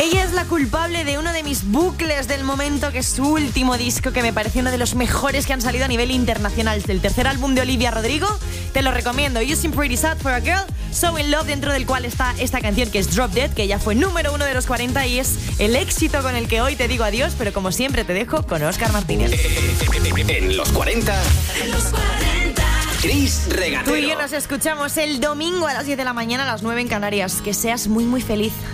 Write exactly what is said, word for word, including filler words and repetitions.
Ella es la culpable de uno de mis bucles del momento, que es su último disco, que me parece uno de los mejores que han salido a nivel internacional. El tercer álbum de Olivia Rodrigo, te lo recomiendo. You Seem Pretty Sad for a Girl, So In Love, dentro del cual está esta canción que es Drop Dead, que ya fue número uno de los cuarenta y es el éxito con el que hoy te digo adiós, pero como siempre te dejo con Óscar Martínez. En los cuarenta, En los cuarenta. Chris Regatero. Tú y yo nos escuchamos el domingo a las diez de la mañana, a las nueve en Canarias. Que seas muy muy feliz.